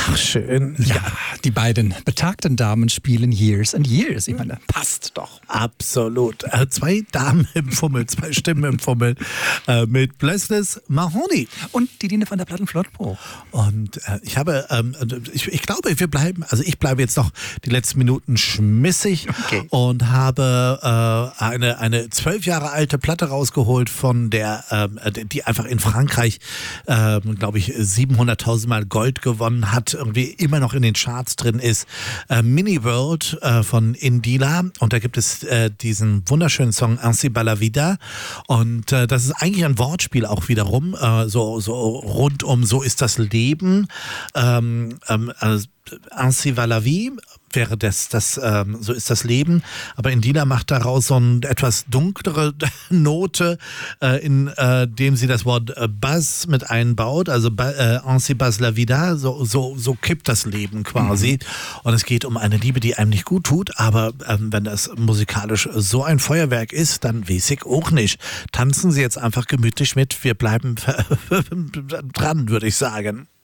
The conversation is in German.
Ach, schön. Ja, die beiden betagten Damen spielen Years and Years. Ich meine, passt doch. Absolut. Zwei Damen im Fummel, zwei Stimmen im Fummel mit Blessless Mahoney. Und die Dine von der Plattenflottbruch. Und ich glaube, ich bleibe jetzt noch die letzten Minuten schmissig und habe eine 12 Jahre alte Platte rausgeholt von die einfach in Frankreich, glaube ich, 700.000 Mal Gold gewonnen hat, irgendwie immer noch in den Charts drin ist. Mini World von Indila, und da gibt es diesen wunderschönen Song Ainsi va la vida, und das ist eigentlich ein Wortspiel auch wiederum, so rund um so ist das Leben. Ainsi va la vie wäre so ist das Leben, aber Indila macht daraus so eine etwas dunklere Note, in dem sie das Wort Buzz mit einbaut, also Ainsi buzz la vida, so kippt das Leben quasi, und es geht um eine Liebe, die einem nicht gut tut, aber wenn das musikalisch so ein Feuerwerk ist, dann weiß ich auch nicht. Tanzen Sie jetzt einfach gemütlich mit, wir bleiben dran, würde ich sagen.